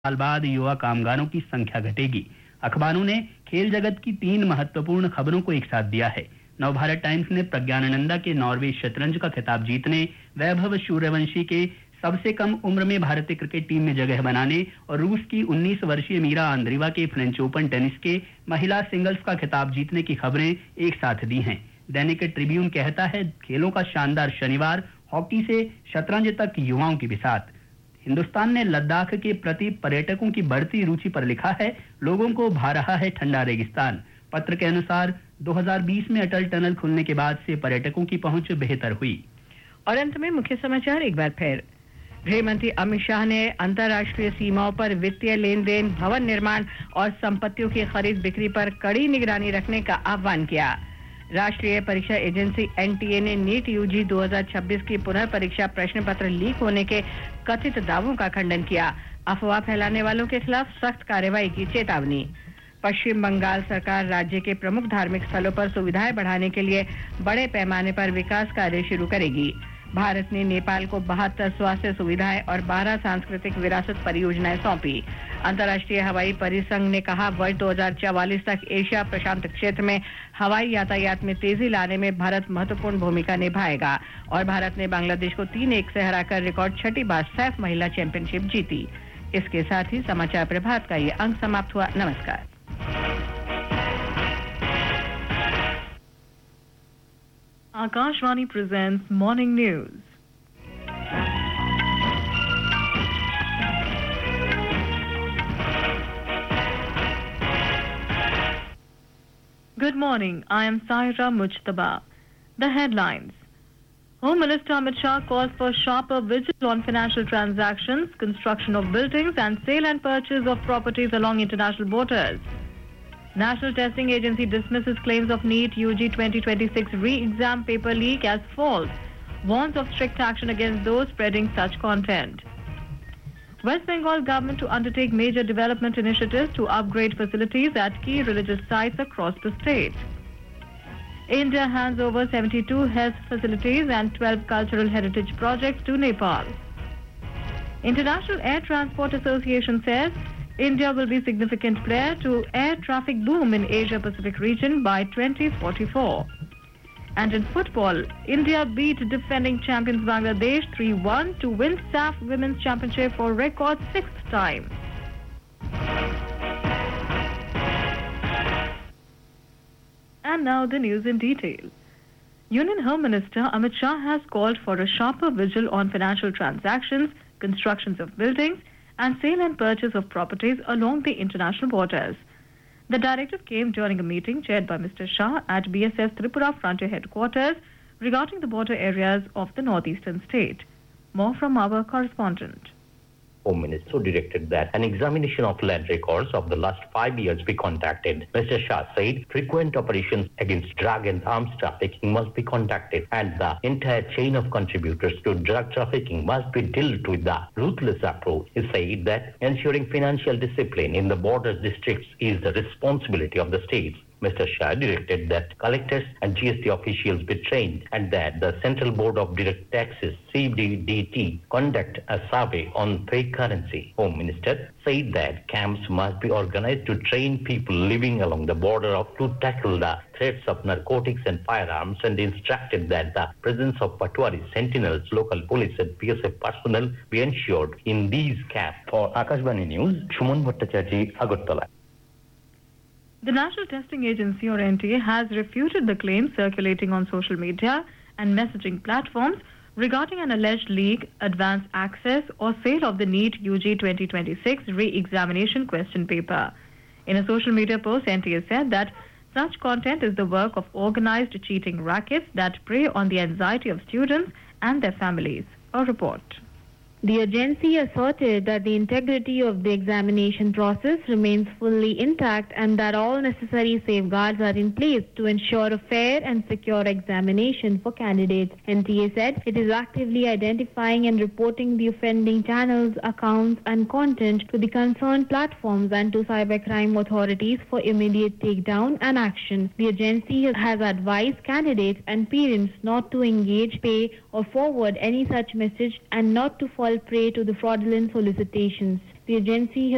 साल बाद युवा कामगारों की संख्या घटेगी। अखबारों ने खेल जगत की 3 महत्वपूर्ण खबरों को एक साथ दिया है। नवभारत टाइम्स ने प्रज्ञानंदा के नॉर्वे शतरंज का खिताब जीतने, वैभव सूर्यवंशी के सबसे कम उम्र में भारतीय क्रिकेट टीम में जगह बनाने और रूस की 19 वर्षीय मीरा आंद्रीवा के फ्रेंच ओपन टेनिस के महिला सिंगल्स का खिताब जीतने की खबरें एक साथ दी हैं। दैनिक ट्रिब्यून कहता है, खेलों का शानदार शनिवार, हॉकी से शतरंज तक युवाओं की बिसात। हिंदुस्तान ने लद्दाख के प्रति पर्यटकों की बढ़ती रुचि पर लिखा है, लोगों को भा रहा है ठंडा रेगिस्तान। पत्र के अनुसार 2020 में अटल टनल खुलने के बाद से पर्यटकों की पहुंच बेहतर हुई। और अंत में मुख्य समाचार एक बार फिर। गृह मंत्री अमित शाह ने अंतर्राष्ट्रीय सीमाओं पर वित्तीय लेन देन, भवन निर्माण और संपत्तियों की खरीद बिक्री पर कड़ी निगरानी रखने का आह्वान किया। राष्ट्रीय परीक्षा एजेंसी एनटीए ने नीट यूजी 2026 की पुनर्परीक्षा प्रश्न पत्र लीक होने के कथित दावों का खंडन किया। अफवाह फैलाने वालों के खिलाफ सख्त कार्रवाई की चेतावनी। पश्चिम बंगाल सरकार राज्य के प्रमुख धार्मिक स्थलों पर सुविधाएं बढ़ाने के लिए बड़े पैमाने पर विकास कार्य शुरू करेगी। भारत ने नेपाल को 72 स्वास्थ्य सुविधाएं और 12 सांस्कृतिक विरासत परियोजनाएं सौंपी। अंतर्राष्ट्रीय हवाई परिसंघ ने कहा, वर्ष 2044 तक एशिया प्रशांत क्षेत्र में हवाई यातायात में तेजी लाने में भारत महत्वपूर्ण भूमिका निभाएगा। और भारत ने बांग्लादेश को 3-1 से हराकर रिकॉर्ड 6ठी बार सैफ महिला चैंपियनशिप जीती। इसके साथ ही समाचार प्रभात का ये अंक समाप्त हुआ। नमस्कार। Akashvani presents Morning News. Good morning, I am Saira Mujtaba. The headlines. Home Minister Amit Shah calls for sharper vigilance on financial transactions, construction of buildings and sale and purchase of properties along international borders. National Testing Agency dismisses claims of NEET UG 2026 re-exam paper leak as false, warns of strict action against those spreading such content. West Bengal government to undertake major development initiatives to upgrade facilities at key religious sites across the state. India hands over 72 health facilities and 12 cultural heritage projects to Nepal. International Air Transport Association says India will be a significant player to air traffic boom in Asia-Pacific region by 2044. And in football, India beat defending champions Bangladesh 3-1 to win SAF Women's Championship for record 6th time. And now the news in detail. Union Home Minister Amit Shah has called for a sharper vigil on financial transactions, constructions of buildings, and sale and purchase of properties along the international borders. The directive came during a meeting chaired by Mr. Shah at BSS Tripura Frontier Headquarters regarding the border areas of the northeastern state. More from our correspondent. Home Minister directed that an examination of land records of the last 5 years be conducted. Mr. Shah said frequent operations against drug and arms trafficking must be conducted and the entire chain of contributors to drug trafficking must be dealt with the ruthless approach. He said that ensuring financial discipline in the border districts is the responsibility of the states. Mr. Shah directed that collectors and GST officials be trained and that the Central Board of Direct Taxes, CBDT, conduct a survey on fake currency. Home Minister said that camps must be organized to train people living along the border to tackle the threats of narcotics and firearms and instructed that the presence of Patwari sentinels, local police and PSF personnel be ensured in these camps. For Akashvani News, Shuman Bhattacharjee, Agartala. The National Testing Agency or NTA has refuted the claims circulating on social media and messaging platforms regarding an alleged leak, advance access or sale of the NEET UG 2026 re-examination question paper. In a social media post, NTA said that such content is the work of organized cheating rackets that prey on the anxiety of students and their families. A report. The agency asserted that the integrity of the examination process remains fully intact and that all necessary safeguards are in place to ensure a fair and secure examination for candidates. NTA said it is actively identifying and reporting the offending channels, accounts and content to the concerned platforms and to cybercrime authorities for immediate takedown and action. The agency has advised candidates and parents not to engage, pay or forward any such message and not to fall prey to the fraudulent solicitations. The agency has